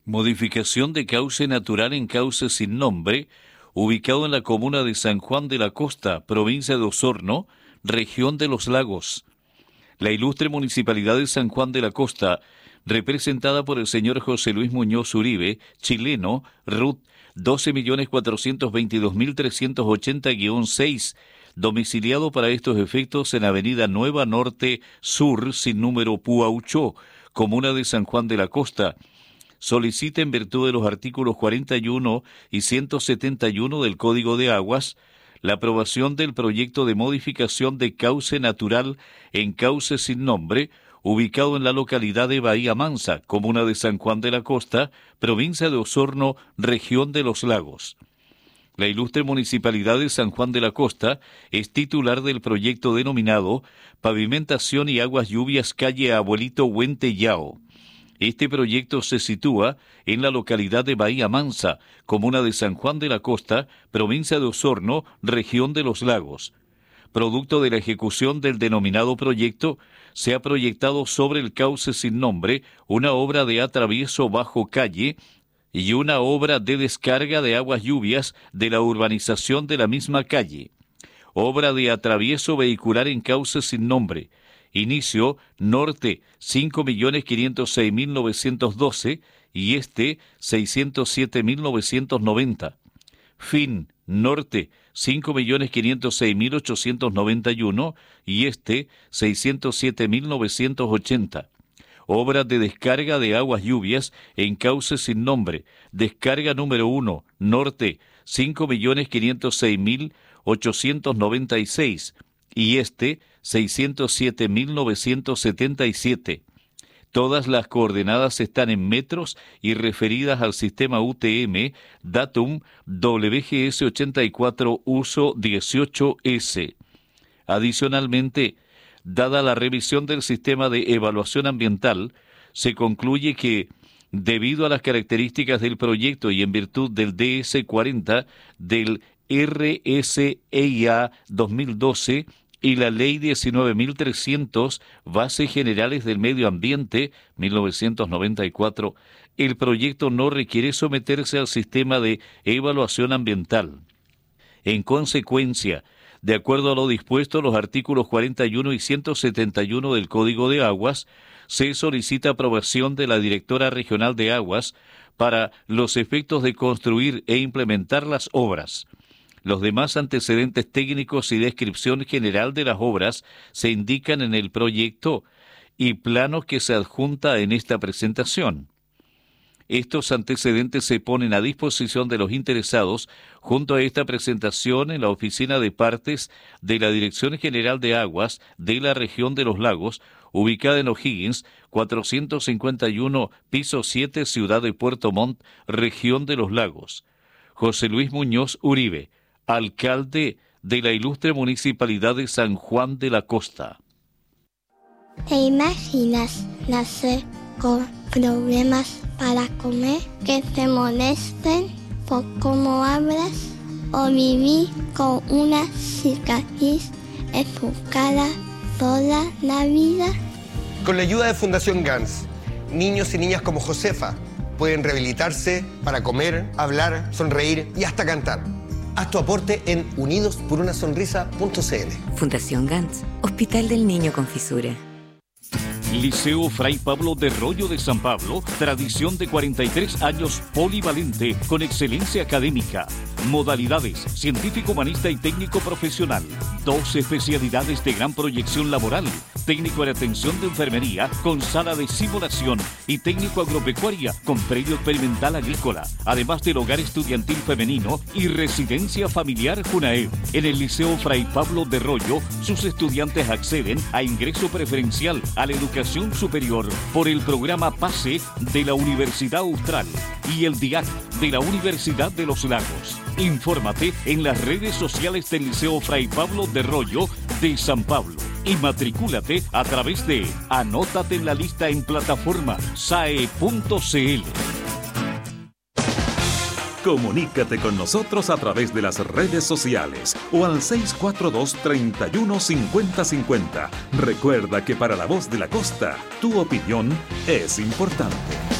Modificación de cauce natural en cauce sin nombre, ubicado en la comuna de San Juan de la Costa, provincia de Osorno, región de los Lagos. La ilustre Municipalidad de San Juan de la Costa, representada por el señor José Luis Muñoz Uribe, chileno, RUT 12.422.380-6, domiciliado para estos efectos en Avenida Nueva Norte Sur, sin número Puauchó, comuna de San Juan de la Costa, solicita en virtud de los artículos 41 y 171 del Código de Aguas la aprobación del proyecto de modificación de cauce natural en cauce sin nombre, ubicado en la localidad de Bahía Mansa, comuna de San Juan de la Costa, provincia de Osorno, región de los Lagos. La ilustre Municipalidad de San Juan de la Costa es titular del proyecto denominado Pavimentación y Aguas Lluvias Calle Abuelito Huente Yao. Este proyecto se sitúa en la localidad de Bahía Mansa, comuna de San Juan de la Costa, provincia de Osorno, región de los Lagos. Producto de la ejecución del denominado proyecto, se ha proyectado sobre el cauce sin nombre una obra de atravieso bajo calle y una obra de descarga de aguas lluvias de la urbanización de la misma calle. Obra de atravieso vehicular en cauce sin nombre. Inicio norte 5.506.912 y este 607.990. Fin norte 5.506.891 y este 607.980. Obras de descarga de aguas lluvias en cauce sin nombre. Descarga número 1, norte 5.506.896 y este 607.977. Todas las coordenadas están en metros y referidas al sistema UTM, datum WGS 84 uso 18S. Adicionalmente, dada la revisión del sistema de evaluación ambiental, se concluye que, debido a las características del proyecto y en virtud del DS-40 del RSEIA 2012 y la Ley 19.300, Bases Generales del Medio Ambiente, 1994, el proyecto no requiere someterse al sistema de evaluación ambiental. En consecuencia, de acuerdo a lo dispuesto en los artículos 41 y 171 del Código de Aguas, se solicita aprobación de la Directora Regional de Aguas para los efectos de construir e implementar las obras. Los demás antecedentes técnicos y descripción general de las obras se indican en el proyecto y plano que se adjunta en esta presentación. Estos antecedentes se ponen a disposición de los interesados junto a esta presentación en la oficina de partes de la Dirección General de Aguas de la región de los Lagos, ubicada en O'Higgins, 451, piso 7, ciudad de Puerto Montt, región de los Lagos. José Luis Muñoz Uribe, alcalde de la ilustre Municipalidad de San Juan de la Costa. ¿Te imaginas nacer con problemas para comer, que te molesten por cómo hablas, o vivir con una cicatriz en tu cara toda la vida? Con la ayuda de Fundación GANS, niños y niñas como Josefa pueden rehabilitarse para comer, hablar, sonreír y hasta cantar. Haz tu aporte en unidosporunasonrisa.cl. Fundación GANS, Hospital del Niño con Fisura. Liceo Fray Pablo de Rollo de San Pablo, tradición de 43 años polivalente con excelencia académica. Modalidades, científico, humanista y técnico profesional. 2 especialidades de gran proyección laboral. Técnico en atención de enfermería con sala de simulación y técnico agropecuaria con predio experimental agrícola. Además del hogar estudiantil femenino y residencia familiar Junae. En el Liceo Fray Pablo de Rollo, sus estudiantes acceden a ingreso preferencial a la educación superior por el programa PASE de la Universidad Austral y el DIAC de la Universidad de los Lagos. Infórmate en las redes sociales del Liceo Fray Pablo de Rollo de San Pablo y matricúlate a través de Anótate en la lista en plataforma sae.cl. Comunícate con nosotros a través de las redes sociales o al 642-315050. Recuerda que para La Voz de la Costa, tu opinión es importante.